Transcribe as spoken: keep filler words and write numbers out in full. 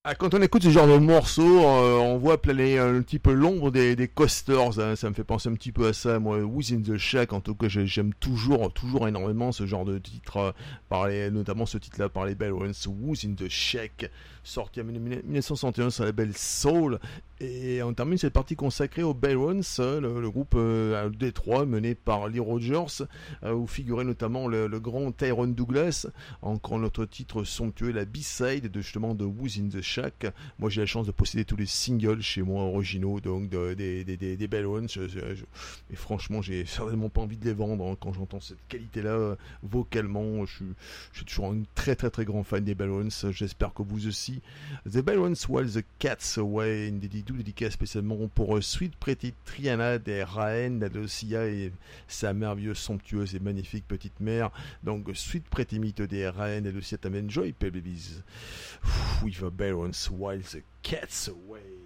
Ah, quand on écoute ce genre de morceaux, euh, on voit planer un petit peu l'ombre des, des coasters. Hein, ça me fait penser un petit peu à ça. Moi, Who's in the Shack, en tout cas, j'aime toujours, toujours énormément ce genre de titre, euh, par les, notamment ce titre-là par les Bellruns, Who's in the Shack, sorti en dix-neuf cent soixante et un sur la label Soul. Et on termine cette partie consacrée aux Bellruns, le, le groupe euh, à Détroit mené par Lee Rogers, euh, où figurait notamment le, le grand Tyrone Douglas. Encore notre titre somptueux, la B-side de justement de Who's in the Shack. Moi j'ai la chance de posséder tous les singles chez moi originaux donc de, des, des, des, des Bellruns. Et franchement j'ai certainement pas envie de les vendre hein, quand j'entends cette qualité là euh, vocalement. Je suis, je suis toujours un très très très grand fan des Bellruns. J'espère que vous aussi. The Bellruns While the Cat's Away, une dédicace dédicace spécialement pour Sweet Pretty Triana des Raen Lucia et sa merveilleuse, somptueuse et magnifique petite mère. Donc Sweet Pretty Meat des Raen Lucia, t'amène joy, babies. With the Bellruns While the Cat's Away.